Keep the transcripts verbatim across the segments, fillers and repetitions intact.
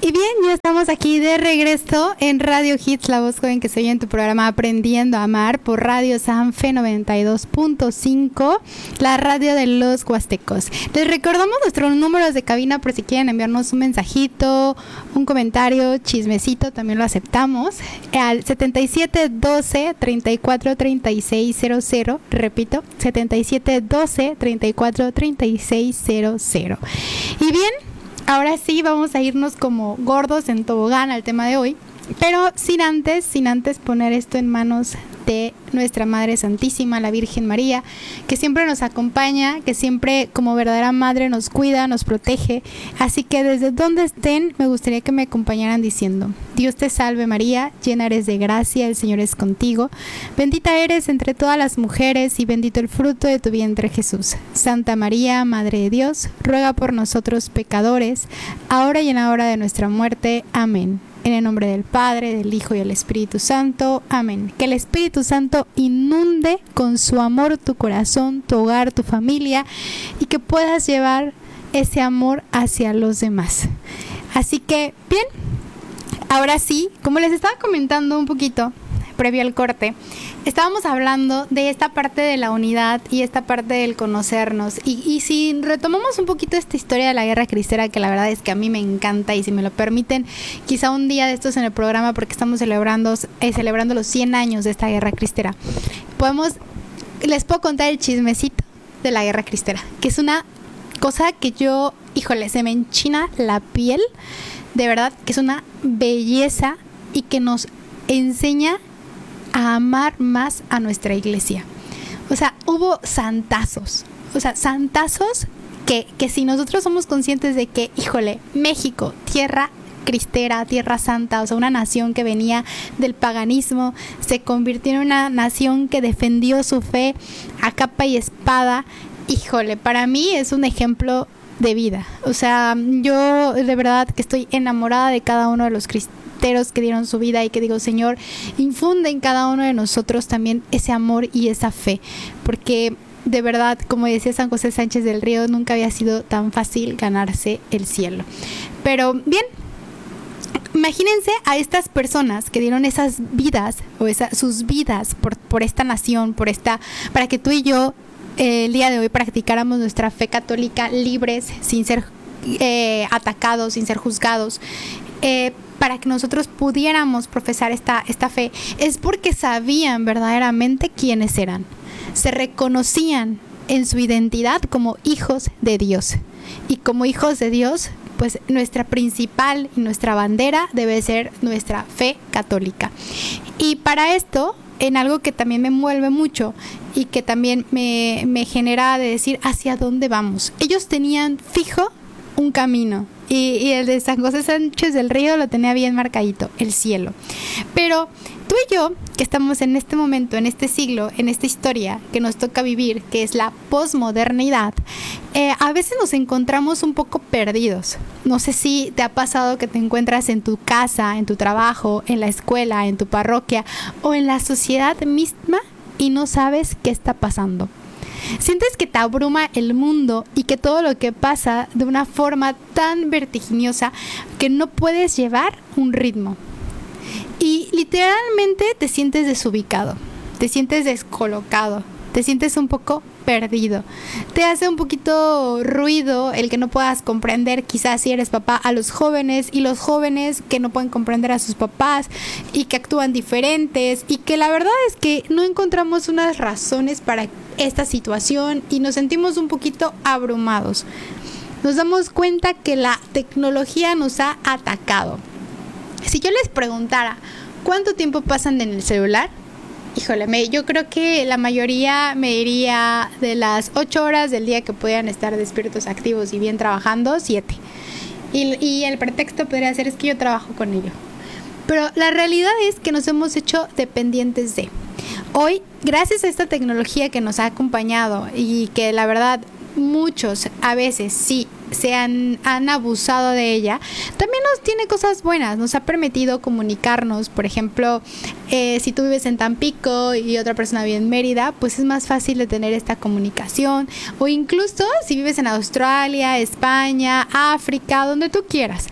Y bien, ya estamos aquí de regreso en Radio Hits, la voz joven que se oye en tu programa Aprendiendo a Amar por Radio Sanfe noventa y dos punto cinco, la radio de los huastecos. Les recordamos nuestros números de cabina por si quieren enviarnos un mensajito, un comentario, chismecito, también lo aceptamos. Al setenta y siete doce treinta y cuatro treinta y seis cero cero, repito, setenta y siete doce treinta y cuatro treinta y seis cero cero. Y bien, ahora sí vamos a irnos como gordos en tobogán al tema de hoy, pero sin antes, sin antes poner esto en manos de nuestra Madre Santísima, la Virgen María, que siempre nos acompaña, que siempre como verdadera madre nos cuida, nos protege. Así que desde donde estén, me gustaría que me acompañaran diciendo: Dios te salve María, llena eres de gracia, el Señor es contigo. Bendita eres entre todas las mujeres y bendito el fruto de tu vientre Jesús. Santa María, Madre de Dios, ruega por nosotros pecadores, ahora y en la hora de nuestra muerte. Amén. En el nombre del Padre, del Hijo y del Espíritu Santo. Amén. Que el Espíritu Santo inunde con su amor tu corazón, tu hogar, tu familia, y que puedas llevar ese amor hacia los demás. Así que, bien, ahora sí, como les estaba comentando un poquito previo al corte, estábamos hablando de esta parte de la unidad y esta parte del conocernos. Y, y si retomamos un poquito esta historia de la guerra cristera, que la verdad es que a mí me encanta, y si me lo permiten, quizá un día de estos en el programa, porque estamos celebrando, eh, celebrando los cien años de esta guerra cristera, podemos, les puedo contar el chismecito de la guerra cristera, que es una cosa que yo, híjole, se me enchina la piel, de verdad, que es una belleza y que nos enseña a amar más a nuestra iglesia. O sea, hubo santazos, o sea, santazos que, que si nosotros somos conscientes de que, híjole, México, tierra cristera, tierra santa, o sea, una nación que venía del paganismo, se convirtió en una nación que defendió su fe a capa y espada. Híjole, para mí es un ejemplo de vida. O sea, yo de verdad que estoy enamorada de cada uno de los cristianos que dieron su vida, y que digo, Señor, infunde en cada uno de nosotros también ese amor y esa fe, porque de verdad, como decía San José Sánchez del Río, nunca había sido tan fácil ganarse el cielo. Pero bien, imagínense a estas personas que dieron esas vidas, o esa, sus vidas por, por esta nación, por esta, para que tú y yo eh, el día de hoy practicáramos nuestra fe católica libres, sin ser eh, atacados, sin ser juzgados, eh, para que nosotros pudiéramos profesar esta, esta fe, es porque sabían verdaderamente quiénes eran. Se reconocían en su identidad como hijos de Dios. Y como hijos de Dios, pues nuestra principal y nuestra bandera debe ser nuestra fe católica. Y para esto, en algo que también me envuelve mucho y que también me, me genera de decir hacia dónde vamos. Ellos tenían fijo un camino. Y, y el de San José Sánchez del Río lo tenía bien marcadito, el cielo. Pero tú y yo, que estamos en este momento, en este siglo, en esta historia que nos toca vivir, que es la posmodernidad, eh, a veces nos encontramos un poco perdidos. No sé si te ha pasado que te encuentras en tu casa, en tu trabajo, en la escuela, en tu parroquia o en la sociedad misma y no sabes qué está pasando. Sientes que te abruma el mundo y que todo lo que pasa de una forma tan vertiginosa que no puedes llevar un ritmo. Y literalmente te sientes desubicado, te sientes descolocado, te sientes un poco perdido. Te hace un poquito ruido el que no puedas comprender, quizás si eres papá, a los jóvenes, y los jóvenes que no pueden comprender a sus papás y que actúan diferentes, y que la verdad es que no encontramos unas razones para esta situación y nos sentimos un poquito abrumados. Nos damos cuenta que la tecnología nos ha atacado. Si yo les preguntara cuánto tiempo pasan en el celular, híjole, me, yo creo que la mayoría me diría de las ocho horas del día que podían estar despiertos, activos y bien trabajando, siete. Y, y el pretexto podría ser es que yo trabajo con ello. Pero la realidad es que nos hemos hecho dependientes de. Hoy, gracias a esta tecnología que nos ha acompañado y que la verdad muchos a veces sí se han, han abusado de ella, también nos tiene cosas buenas. Nos ha permitido comunicarnos. Por ejemplo, eh, si tú vives en Tampico y otra persona vive en Mérida, pues es más fácil de tener esta comunicación. O incluso si vives en Australia, España, África, donde tú quieras.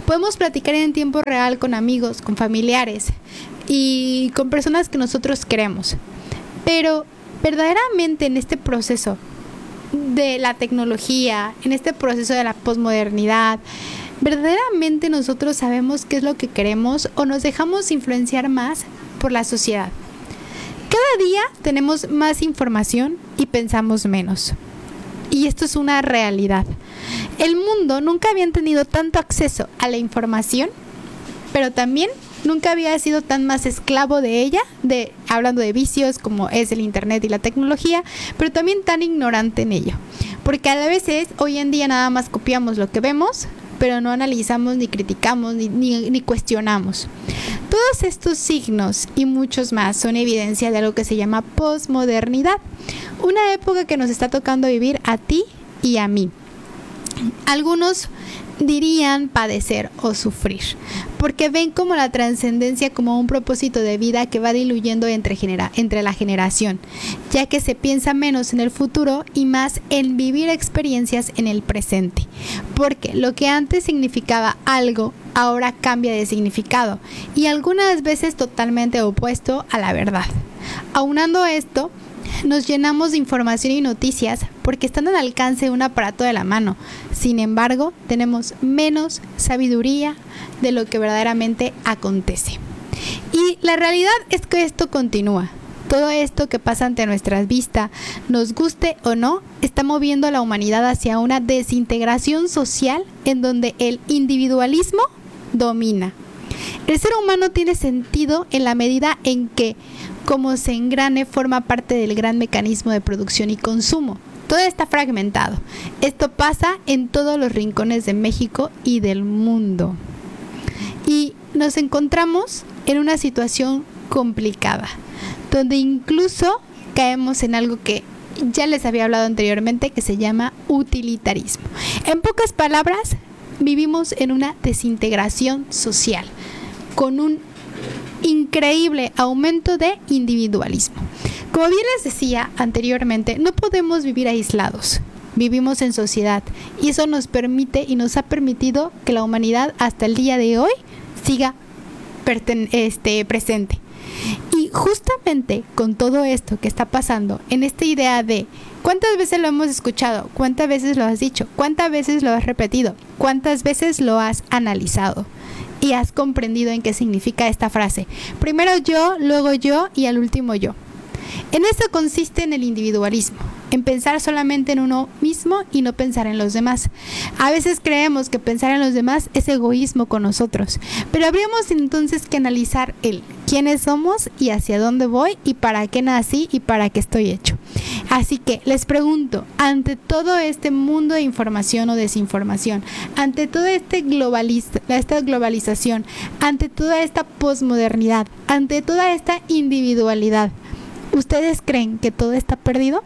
Podemos platicar en tiempo real con amigos, con familiares y con personas que nosotros queremos. Pero verdaderamente en este proceso de la tecnología, en este proceso de la posmodernidad, ¿verdaderamente nosotros sabemos qué es lo que queremos o nos dejamos influenciar más por la sociedad? Cada día tenemos más información y pensamos menos. Y esto es una realidad. El mundo nunca había tenido tanto acceso a la información, pero también nunca había sido tan más esclavo de ella, de, hablando de vicios como es el internet y la tecnología, pero también tan ignorante en ello. Porque a veces hoy en día nada más copiamos lo que vemos, pero no analizamos, ni criticamos, ni, ni, ni cuestionamos. Todos estos signos y muchos más son evidencia de algo que se llama posmodernidad, una época que nos está tocando vivir a ti y a mí. Algunos dirían padecer o sufrir, porque ven como la trascendencia como un propósito de vida que va diluyendo entre, genera- entre la generación, ya que se piensa menos en el futuro y más en vivir experiencias en el presente, porque lo que antes significaba algo ahora cambia de significado y algunas veces totalmente opuesto a la verdad. Aunando esto, nos llenamos de información y noticias porque están al alcance de un aparato de la mano. Sin embargo, tenemos menos sabiduría de lo que verdaderamente acontece. Y la realidad es que esto continúa. Todo esto que pasa ante nuestras vistas, nos guste o no, está moviendo a la humanidad hacia una desintegración social en donde el individualismo domina. El ser humano tiene sentido en la medida en que, como se engrane, forma parte del gran mecanismo de producción y consumo. Todo está fragmentado. Esto pasa en todos los rincones de México y del mundo. Y nos encontramos en una situación complicada, donde incluso caemos en algo que ya les había hablado anteriormente, que se llama utilitarismo. En pocas palabras, vivimos en una desintegración social, con un increíble aumento de individualismo. Como bien les decía anteriormente, no podemos vivir aislados. Vivimos en sociedad y eso nos permite y nos ha permitido que la humanidad hasta el día de hoy siga perten- este, presente. Y justamente con todo esto que está pasando, en esta idea de ¿cuántas veces lo hemos escuchado? ¿Cuántas veces lo has dicho? ¿Cuántas veces lo has repetido? ¿Cuántas veces lo has analizado? Y has comprendido en qué significa esta frase. Primero yo, luego yo y al último yo. En eso consiste en el individualismo, en pensar solamente en uno mismo y no pensar en los demás. A veces creemos que pensar en los demás es egoísmo con nosotros, pero habríamos entonces que analizar el quiénes somos y hacia dónde voy y para qué nací y para qué estoy hecho. Así que les pregunto, ante todo este mundo de información o desinformación, ante toda este globaliz- esta globalización, ante toda esta posmodernidad, ante toda esta individualidad, ¿ustedes creen que todo está perdido?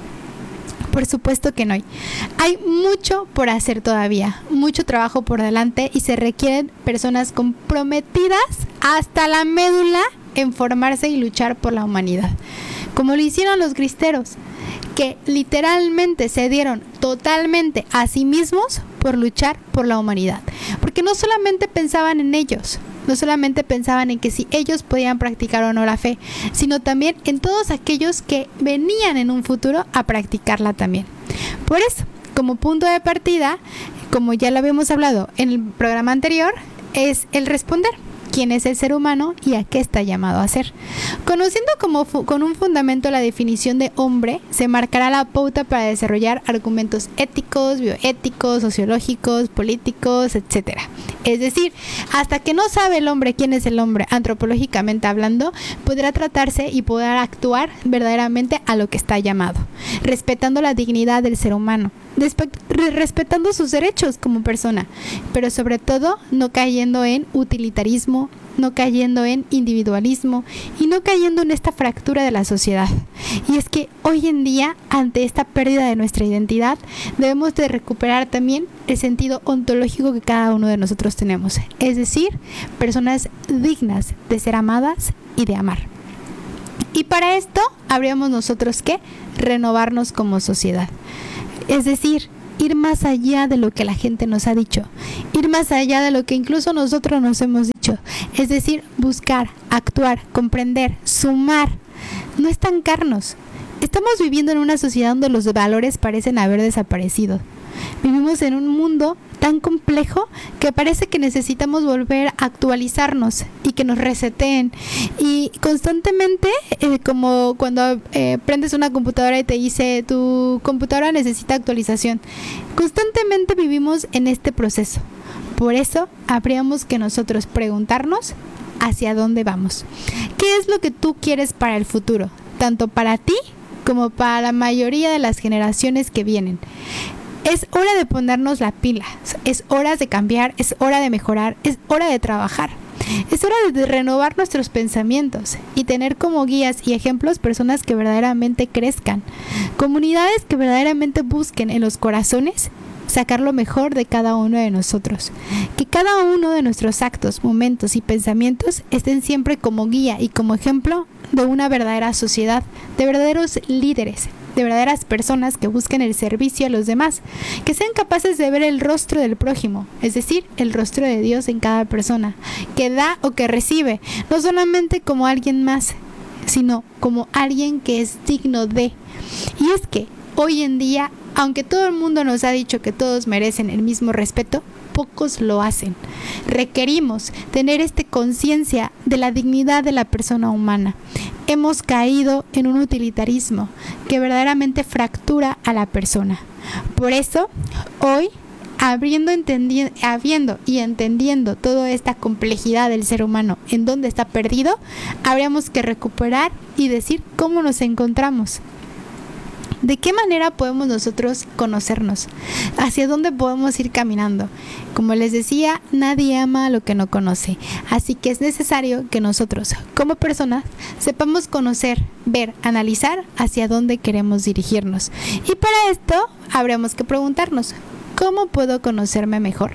Por supuesto que no hay. Hay mucho por hacer todavía, mucho trabajo por delante y se requieren personas comprometidas hasta la médula en formarse y luchar por la humanidad. Como lo hicieron los cristeros, que literalmente se dieron totalmente a sí mismos por luchar por la humanidad. Porque no solamente pensaban en ellos, no solamente pensaban en que si ellos podían practicar o no la fe, sino también en todos aquellos que venían en un futuro a practicarla también. Por eso, como punto de partida, como ya lo habíamos hablado en el programa anterior, es el responder quién es el ser humano y a qué está llamado a ser. Conociendo como fu- con un fundamento la definición de hombre, se marcará la pauta para desarrollar argumentos éticos, bioéticos, sociológicos, políticos, etcétera. Es decir, hasta que no sabe el hombre quién es el hombre, antropológicamente hablando, podrá tratarse y poder actuar verdaderamente a lo que está llamado, respetando la dignidad del ser humano, despe- re- respetando sus derechos como persona, pero sobre todo no cayendo en utilitarismo, no cayendo en individualismo y no cayendo en esta fractura de la sociedad. Y es que hoy en día, ante esta pérdida de nuestra identidad, debemos de recuperar también el sentido ontológico que cada uno de nosotros tenemos, es decir, personas dignas de ser amadas y de amar. Y para esto habríamos nosotros que renovarnos como sociedad, es decir, ir más allá de lo que la gente nos ha dicho, ir más allá de lo que incluso nosotros nos hemos dicho, es decir, buscar, actuar, comprender, sumar, no estancarnos. Estamos viviendo en una sociedad donde los valores parecen haber desaparecido. Vivimos en un mundo tan complejo que parece que necesitamos volver a actualizarnos y que nos reseteen. Y constantemente, eh, como cuando eh, prendes una computadora y te dice tu computadora necesita actualización, constantemente vivimos en este proceso. Por eso habríamos que nosotros preguntarnos hacia dónde vamos. ¿Qué es lo que tú quieres para el futuro? Tanto para ti como para la mayoría de las generaciones que vienen. Es hora de ponernos la pila, es hora de cambiar, es hora de mejorar, es hora de trabajar. Es hora de renovar nuestros pensamientos y tener como guías y ejemplos personas que verdaderamente crezcan, comunidades que verdaderamente busquen en los corazones sacar lo mejor de cada uno de nosotros. Que cada uno de nuestros actos, momentos y pensamientos estén siempre como guía y como ejemplo de una verdadera sociedad, de verdaderos líderes, de verdaderas personas que busquen el servicio a los demás, que sean capaces de ver el rostro del prójimo, es decir, el rostro de Dios en cada persona, que da o que recibe, no solamente como alguien más, sino como alguien que es digno de. Y es que hoy en día, aunque todo el mundo nos ha dicho que todos merecen el mismo respeto, pocos lo hacen. Requerimos tener esta conciencia de la dignidad de la persona humana. Hemos caído en un utilitarismo que verdaderamente fractura a la persona. Por eso, hoy, habiendo, entendi- habiendo y entendiendo toda esta complejidad del ser humano en donde está perdido, habríamos que recuperar y decir cómo nos encontramos. ¿De qué manera podemos nosotros conocernos? ¿Hacia dónde podemos ir caminando? Como les decía, nadie ama a lo que no conoce. Así que es necesario que nosotros, como personas, sepamos conocer, ver, analizar hacia dónde queremos dirigirnos. Y para esto, habremos que preguntarnos, ¿cómo puedo conocerme mejor?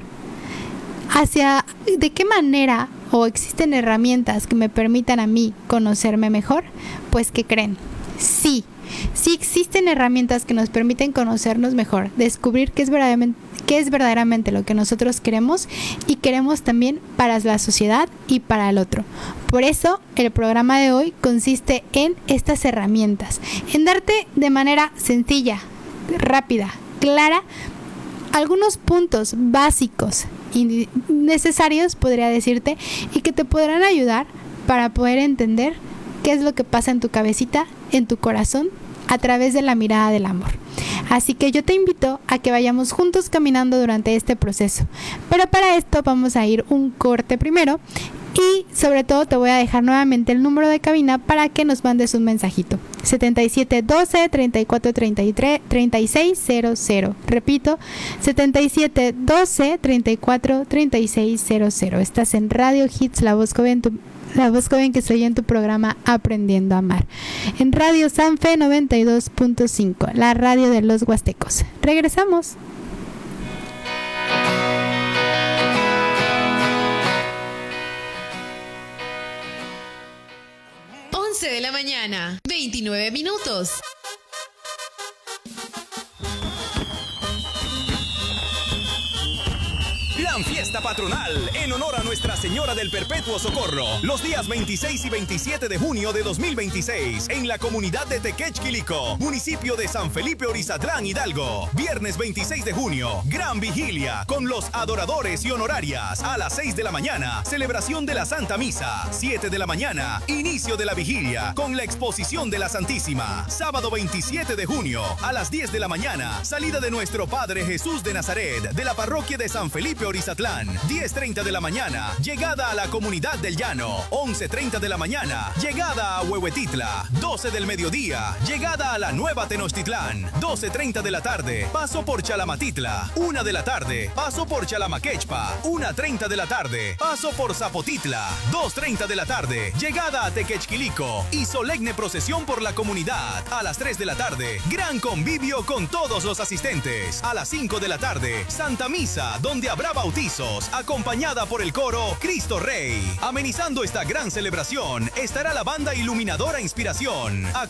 ¿Hacia de qué manera o existen herramientas que me permitan a mí conocerme mejor? Pues, ¿qué creen? Sí. Sí existen herramientas que nos permiten conocernos mejor, descubrir qué es verdaderamente, qué es verdaderamente lo que nosotros queremos y queremos también para la sociedad y para el otro. Por eso el programa de hoy consiste en estas herramientas, en darte de manera sencilla, rápida, clara, algunos puntos básicos y necesarios, podría decirte, y que te podrán ayudar para poder entender qué es lo que pasa en tu cabecita, en tu corazón, a través de la mirada del amor. Así que yo te invito a que vayamos juntos caminando durante este proceso. Pero para esto vamos a ir un corte primero y sobre todo te voy a dejar nuevamente el número de cabina para que nos mandes un mensajito. setenta y siete doce, treinta y cuatro treinta y tres, treinta y seis cero cero. Repito, setenta y siete doce, treinta y cuatro treinta y seis cero cero. Estás en Radio Hits, la voz joven, tu La voz joven que soy en tu programa Aprendiendo a Amar. En Radio Sanfe noventa y dos punto cinco, la radio de los huastecos. Regresamos. once de la mañana, veintinueve minutos. Gran fiesta patronal en honor a Nuestra Señora del Perpetuo Socorro. Los días veintiséis y veintisiete de junio de dos mil veintiséis en la comunidad de Tequechquilico, municipio de San Felipe Orizatlán, Hidalgo. Viernes veintiséis de junio, gran vigilia con los adoradores y honorarias. A las seis de la mañana, celebración de la Santa Misa. siete de la mañana, inicio de la vigilia con la exposición de la Santísima. Sábado veintisiete de junio, a las diez de la mañana, salida de nuestro Padre Jesús de Nazaret de la parroquia de San Felipe Orizatlán. diez treinta de la mañana, llegada a la comunidad del Llano. once treinta de la mañana, llegada a Huehuetitla. doce del mediodía, llegada a la Nueva Tenochtitlán. doce treinta de la tarde, paso por Chalamatitla. una de la tarde, paso por Chalamaquechpa. una treinta de la tarde, paso por Zapotitla. dos treinta de la tarde, llegada a Tequechquilico y solemne procesión por la comunidad. A las tres de la tarde, gran convivio con todos los asistentes. A las cinco de la tarde, Santa Misa, donde habrá bautizos, acompañada por el coro Cristo Rey. Amenizando esta gran celebración estará la banda iluminadora Inspiración.